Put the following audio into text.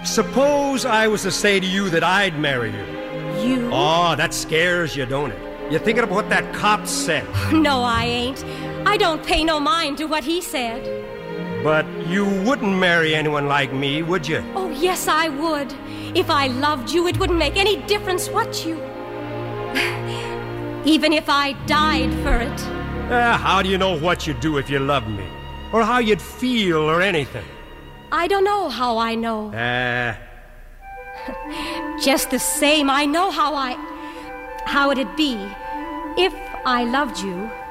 Suppose I was to say to you that I'd marry you. You? Oh, that scares you, don't it? You're thinking of what that cop said. No, I ain't. I don't pay no mind to what he said. But you wouldn't marry anyone like me, would you? Oh, yes, I would. If I loved you, it wouldn't make any difference what you... Even if I died for it. How do you know what you'd do if you loved me? Or how you'd feel or anything? I don't know how I know. Just the same, I know how it'd be if I loved you.